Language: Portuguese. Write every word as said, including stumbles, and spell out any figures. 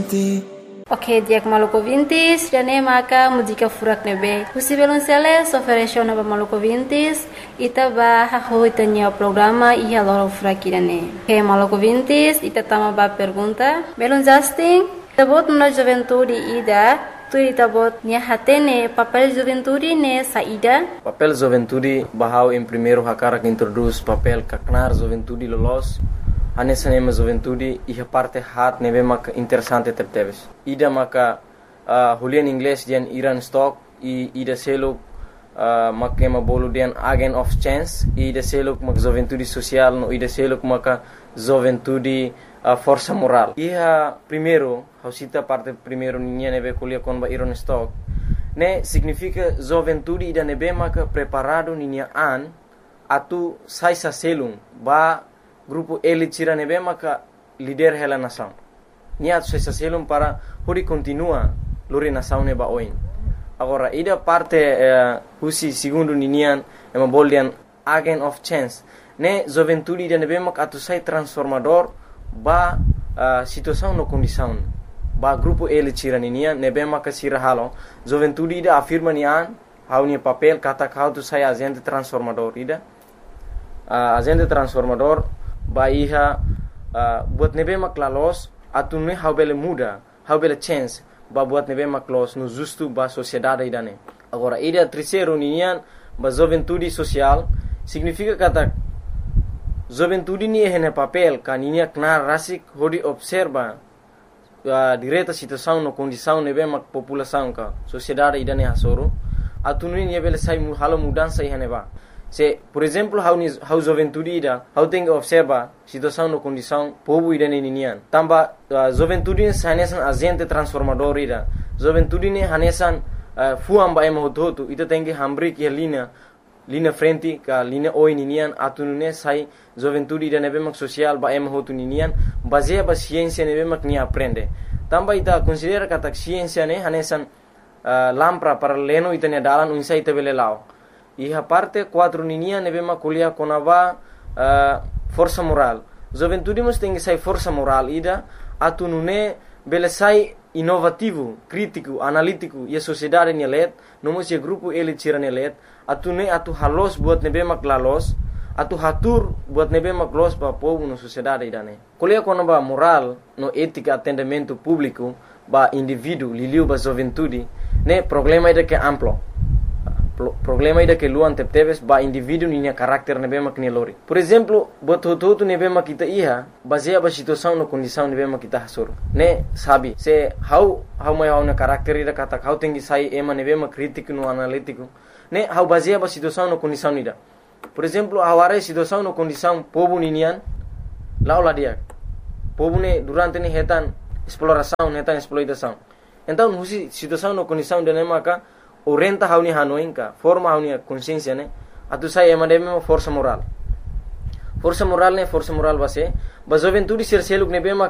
Ok, dia Maluco Vintis, dan maka música furak nebe. Husi Belonceles ofereceu nova Maluco Vintis, ita ba haho itanya programa ia loro furak irane. Ok, Maluco Vintis, ita tama ba pergunta. Belon Justin, tabot na juventude ida, tu ita bot nia hatene papel juventude ne saída. Papel juventude bahau em primeiro hakara que introduz papel kaknar juventude lolos. Anessa nema juventude iha parte hat neve maka interessante terteves. Ida maka uh, hulian English dian Iran stock i ida seluk uh, maka ema bolu dian agent of chance ida seluk maka juventude social no ida seluk maka juventude uh, força moral. Iha primeiro hausita parte primeiro ninya neve kulia kon ba Iran stock ne significa juventude ida neve maka preparado ninya an atu sai sa selung ba grupo elite tira nebe maka líder hela nação. Nia tu se selum para hori continua lori nação neba oin. Agora ida parte uh, husi segundo ninian ema boldian agent of chance. Ne juventude ida nebe maka atu sai transformador ba uh, situação no condição. Ba grupo elite tira ninian nebe maka sira halo. Juventude ida afirma nian hau ni papel kata kau tu sai agente transformador ida. Uh, agente transformador ba iha uh, buat nebe maklalos atune how bele muda how bele chance ba buat nebe maklos no justo ba sociedade idane. Agora ida terceiro nian ba juventude social significa kata juventude ni ehne papel kaninia knar rasik hodi observa uh, direta situação no condição nebe mak população ka sociedade idane hasoro atune ni bele sai mu halo mudança ihane ba. Se, por exemplo, how ni how juventude ida, how tem que observa situação no condição povo ida ninian. Tamba uh, juventude hanesan agente transformador ida. Juventude ne hanesan uh, fuam ba ema hototo ita tem que hambri que linha linha frente ka linha oi ninian atunune sai juventude ida nebe mak social ba ema hotu ninian baseia ba ciência nebe mak ni aprende. Tamba ita considera kata ciência ne hanesan uh, lampra para leno ita ne dalan unsa ita bele lao. Iha parte quatro ninia nebe ma kuliah konava uh, força moral. Juventude mos tem que sai força moral ida atu nune bele sai inovativo, crítico, analítico e a sociedade nelet, nomos e grupo ele tira nelet, atu ne atu halos buat nebe mak lalos, atu hatur buat nebe mak los ba povo no sociedade idane. Kuliah konava moral no ética atendimento público ba indivíduo liliu ba juventude, ne problema ida que amplo. Problema ida que luan tepteves ba indivíduo ninya karakter nebe mak nelori. Por exemplo, bot hotu nebe mak kita iha baseia ba situação no condição nebe mak kita hasur. Ne sabi se how how mai how na karakter ida kata how tengi sai ema nebe mak crítico no analítico. Ne how baseia ba situação no condição ida. Por exemplo, aware situação no condição povo ninian laula dia. Povo ne durante ne hetan exploração, hetan exploitação. Então, husi situação no condição de maka orienta hauni hanoinka forma hauni consciência ne atu sai ema deme força moral força moral ne força moral base ba juventude ser seluk nebe